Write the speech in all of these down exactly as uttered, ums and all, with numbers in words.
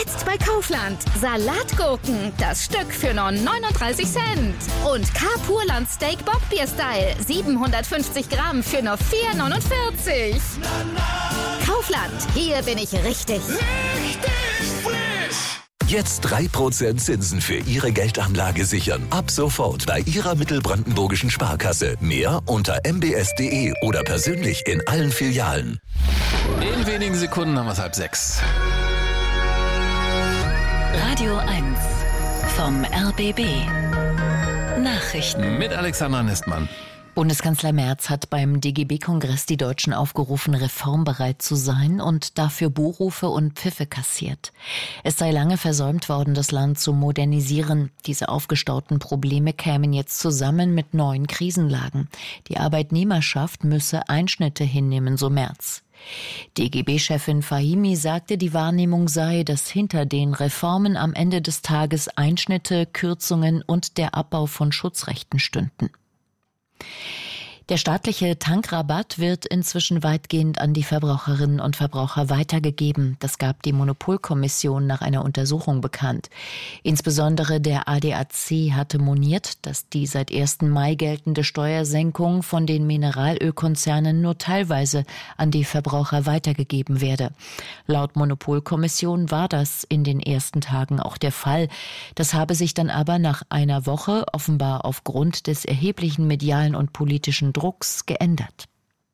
Jetzt bei Kaufland. Salatgurken, das Stück für nur neununddreißig Cent. Und K-Purland Steak Bockbier-Style, siebenhundertfünfzig Gramm für nur vier neunundvierzig. Kaufland, hier bin ich richtig. Richtig frisch! Jetzt drei Prozent Zinsen für Ihre Geldanlage sichern. Ab sofort bei Ihrer mittelbrandenburgischen Sparkasse. Mehr unter m b s punkt d e oder persönlich in allen Filialen. In wenigen Sekunden haben wir es halb sechs. Radio eins vom R B B. Nachrichten. Mit Alexandra Nistmann. Bundeskanzler Merz hat beim D G B-Kongress die Deutschen aufgerufen, reformbereit zu sein und dafür Buhrufe und Pfiffe kassiert. Es sei lange versäumt worden, das Land zu modernisieren. Diese aufgestauten Probleme kämen jetzt zusammen mit neuen Krisenlagen. Die Arbeitnehmerschaft müsse Einschnitte hinnehmen, so Merz. D G B-Chefin Fahimi sagte, die Wahrnehmung sei, dass hinter den Reformen am Ende des Tages Einschnitte, Kürzungen und der Abbau von Schutzrechten stünden. Der staatliche Tankrabatt wird inzwischen weitgehend an die Verbraucherinnen und Verbraucher weitergegeben. Das gab die Monopolkommission nach einer Untersuchung bekannt. Insbesondere der A D A C hatte moniert, dass die seit ersten Mai geltende Steuersenkung von den Mineralölkonzernen nur teilweise an die Verbraucher weitergegeben werde. Laut Monopolkommission war das in den ersten Tagen auch der Fall. Das habe sich dann aber nach einer Woche offenbar aufgrund des erheblichen medialen und politischen Drucks geändert.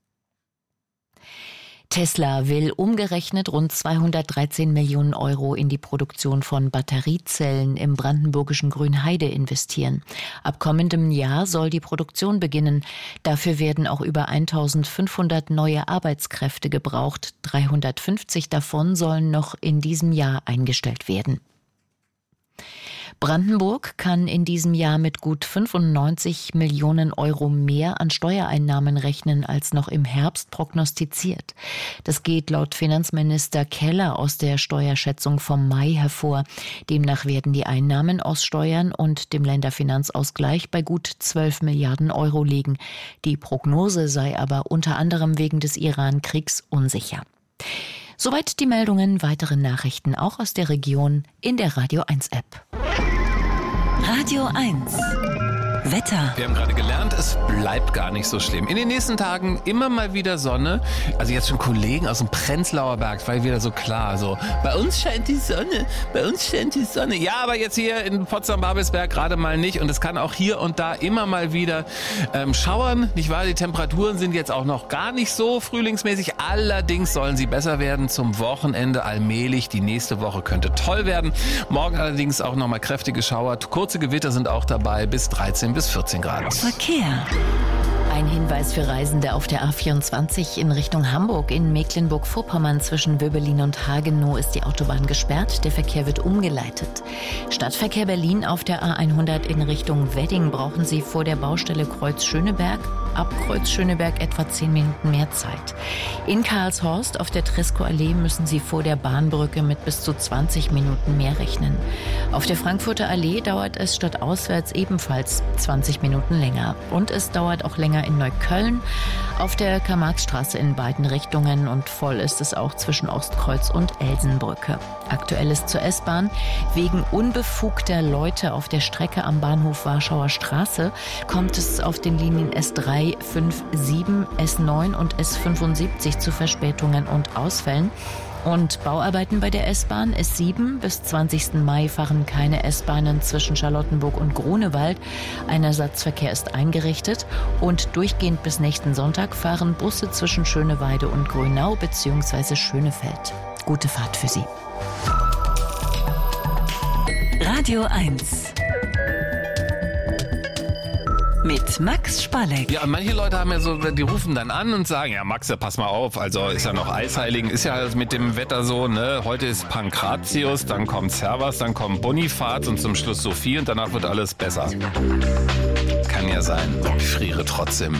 Tesla will umgerechnet rund zweihundertdreizehn Millionen Euro in die Produktion von Batteriezellen im brandenburgischen Grünheide investieren. Ab kommendem Jahr soll die Produktion beginnen. Dafür werden auch über eintausendfünfhundert neue Arbeitskräfte gebraucht. dreihundertfünfzig davon sollen noch in diesem Jahr eingestellt werden. Brandenburg kann in diesem Jahr mit gut fünfundneunzig Millionen Euro mehr an Steuereinnahmen rechnen als noch im Herbst prognostiziert. Das geht laut Finanzminister Keller aus der Steuerschätzung vom Mai hervor. Demnach werden die Einnahmen aus Steuern und dem Länderfinanzausgleich bei gut zwölf Milliarden Euro liegen. Die Prognose sei aber unter anderem wegen des Iran-Kriegs unsicher. Soweit die Meldungen, weitere Nachrichten auch aus der Region in der Radio eins App. Radio eins. Wetter. Wir haben gerade gelernt, es bleibt gar nicht so schlimm. In den nächsten Tagen immer mal wieder Sonne. Also jetzt schon Kollegen aus dem Prenzlauer Berg, war wieder so klar. So, bei uns scheint die Sonne, bei uns scheint die Sonne. Ja, aber jetzt hier in Potsdam-Babelsberg gerade mal nicht. Und es kann auch hier und da immer mal wieder ähm, schauern. Nicht wahr? Die Temperaturen sind jetzt auch noch gar nicht so frühlingsmäßig. Allerdings sollen sie besser werden zum Wochenende allmählich. Die nächste Woche könnte toll werden. Morgen allerdings auch nochmal kräftige Schauer. Kurze Gewitter sind auch dabei bis dreizehn bis vierzehn Grad. Verkehr. Ein Hinweis für Reisende auf der A vierundzwanzig in Richtung Hamburg. In Mecklenburg-Vorpommern zwischen Wöbelin und Hagenow ist die Autobahn gesperrt. Der Verkehr wird umgeleitet. Stadtverkehr Berlin auf der A hundert in Richtung Wedding brauchen Sie vor der Baustelle Kreuz Schöneberg. Ab Kreuz Schöneberg etwa zehn Minuten mehr Zeit. In Karlshorst auf der Tresco-Allee müssen Sie vor der Bahnbrücke mit bis zu zwanzig Minuten mehr rechnen. Auf der Frankfurter Allee dauert es statt auswärts ebenfalls zwanzig Minuten länger. Und es dauert auch länger in Neukölln auf der Karl-Marx-Straße in beiden Richtungen und voll ist es auch zwischen Ostkreuz und Elsenbrücke. Aktuelles zur S-Bahn. Wegen unbefugter Leute auf der Strecke am Bahnhof Warschauer Straße kommt es auf den Linien S drei, fünf, sieben, S neun und S fünfundsiebzig zu Verspätungen und Ausfällen. Und Bauarbeiten bei der S-Bahn. S sieben bis zwanzigsten Mai fahren keine S-Bahnen zwischen Charlottenburg und Grunewald. Ein Ersatzverkehr ist eingerichtet und durchgehend bis nächsten Sonntag fahren Busse zwischen Schöneweide und Grünau bzw. Schönefeld. Gute Fahrt für Sie. Radio eins. Mit Max Spalleck. Ja, und manche Leute haben ja so, die rufen dann an und sagen, ja Max, ja, pass mal auf, also ist ja noch Eisheiligen, ist ja mit dem Wetter so, ne, heute ist Pankratius, dann kommt Servas, dann kommt Bonifaz und zum Schluss Sophie und danach wird alles besser. Kann ja sein, ich friere trotzdem.